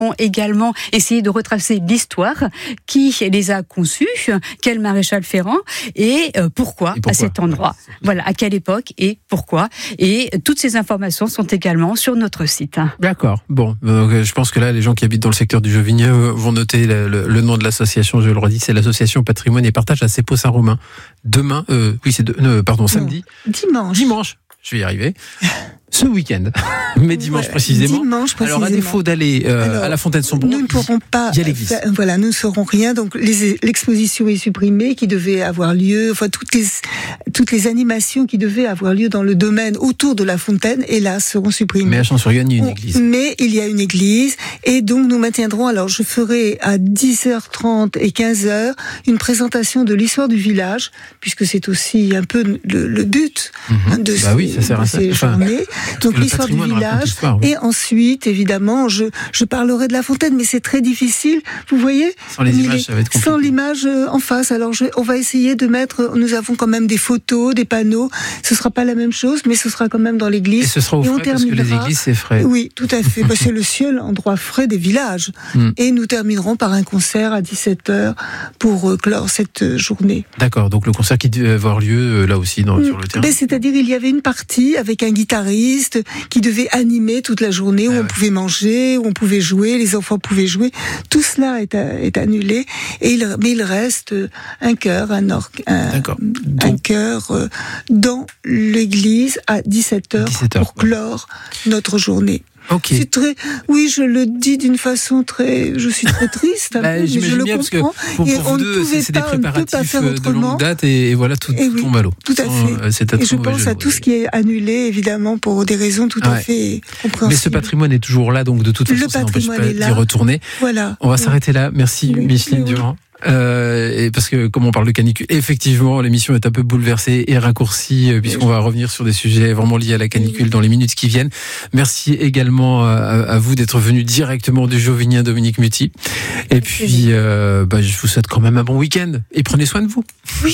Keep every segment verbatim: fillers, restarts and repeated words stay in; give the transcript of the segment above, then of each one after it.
ont également essayé de retracer l'histoire, qui les a conçus, quel maréchal Ferrand et euh, pourquoi, et pourquoi à cet endroit. Voilà, à quelle époque et pourquoi. Et toutes ces informations sont également sur notre site. D'accord. Bon, euh, je pense que là, les gens qui habitent dans le secteur du Jovigneux vont noter le, le, le nom de l'association. Je le redis, c'est l'association Patrimoine et Partage à Cepot-Saint-Romain. Demain, euh, oui, c'est de, euh, pardon, samedi. Non, dimanche. Dimanche. Je vais y arriver. Ce week-end, mais dimanche ouais, précisément. Dimanche précisément. Alors, à défaut d'aller euh, Alors, à la Fontaine-Sombron, nous ne pourrons pas. Il y a l'église. Faire, voilà, nous ne saurons rien. Donc, les, l'exposition est supprimée, qui devait avoir lieu. Enfin, toutes les toutes les animations qui devaient avoir lieu dans le domaine autour de la Fontaine, hélas, seront supprimées. Mais à Champs-sur-Yonne, il y a une église. Mais il y a une église, et donc nous maintiendrons. Alors, je ferai à dix heures trente et quinze heures une présentation de l'histoire du village, puisque c'est aussi un peu le, le but mmh. de, bah ces, oui, ça sert de à ça. ces Enfin, journées. Donc l'histoire du village, l'histoire, oui. Et ensuite, évidemment, je, je parlerai de la Fontaine, mais c'est très difficile, vous voyez. Sans les images, ça va être compliqué. Sans l'image en face. Alors, je, on va essayer de mettre, nous avons quand même des photos, des panneaux, ce sera pas la même chose, mais ce sera quand même dans l'église. Et ce sera au frais, parce que les églises, c'est frais. Oui, tout à fait. Bah, c'est le seul endroit frais des villages. Mm. Et nous terminerons par un concert à dix-sept heures pour clore cette journée. D'accord, donc le concert qui devait avoir lieu, là aussi, dans, mm. sur le terrain. Ben, c'est-à-dire, il y avait une partie avec un guitariste qui devait animer toute la journée, où ah, on ouais. pouvait manger, où on pouvait jouer, les enfants pouvaient jouer. Tout cela est, à, est annulé, et il, mais il reste un chœur, un orgue, un, un chœur euh, dans l'église à dix-sept heures, dix-sept heures pour clore ouais. notre journée. Okay. C'est très, oui, je le dis d'une façon très, je suis très triste, un bah, peu, mais je le bien comprends. Parce que pour, et pour on deux, ne pouvait c'est, c'est pas, des préparatifs de longue date et, et voilà, tout, et tout oui, tombe à l'eau. Tout à fait. C'est et je pense à tout ce qui est annulé, évidemment, pour des raisons tout à ouais. fait compréhensibles. Mais ce patrimoine est toujours là, donc de toute façon, le ça n'empêche pas d'y retourner. Voilà. On va ouais. s'arrêter là. Merci, oui, Micheline oui. Durand. Euh, et parce que comme on parle de canicule, effectivement l'émission est un peu bouleversée et raccourcie puisqu'on va revenir sur des sujets vraiment liés à la canicule dans les minutes qui viennent. Merci également à, à vous d'être venu directement du Jovignien, Dominique Muti. Et puis euh, bah, je vous souhaite quand même un bon week-end et prenez soin de vous. Oui.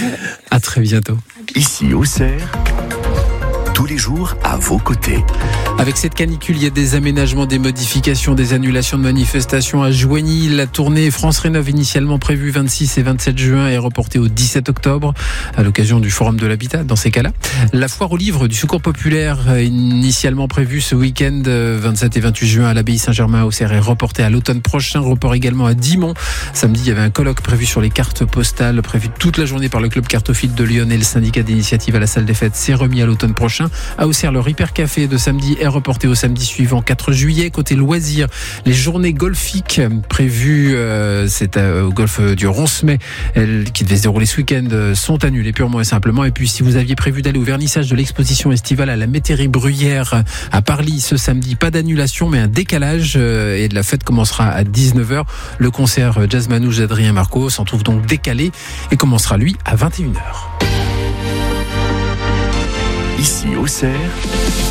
À très bientôt. Ici Auxerre, tous les jours à vos côtés. Avec cette canicule, il y a des aménagements, des modifications, des annulations de manifestations à Joigny. La tournée France Rénov' initialement prévue vingt-six et vingt-sept juin est reportée au dix-sept octobre à l'occasion du Forum de l'Habitat. Dans ces cas-là, la foire aux livres du Secours Populaire initialement prévue ce week-end vingt-sept et vingt-huit juin à l'Abbaye Saint-Germain à Auxerre est reportée à l'automne prochain. Report également à Dixmont. Samedi, il y avait un colloque prévu sur les cartes postales prévu toute la journée par le club cartophile de Lyon et le syndicat d'initiative à la salle des fêtes. C'est remis à l'automne prochain. À Auxerre, le Ripper Café de samedi est reporté au samedi suivant, quatre juillet. Côté loisirs, les journées golfiques prévues, euh, c'est euh, au golf du Roncemet, qui devait se dérouler ce week-end, euh, sont annulées purement et simplement. Et puis, si vous aviez prévu d'aller au vernissage de l'exposition estivale à la Métairie Bruyère à Parly ce samedi, pas d'annulation, mais un décalage. Euh, et la fête commencera à dix-neuf heures. Le concert Jazz Manouche d'Adrien Marco s'en trouve donc décalé et commencera, lui, à vingt et une heures. Ici Auxerre,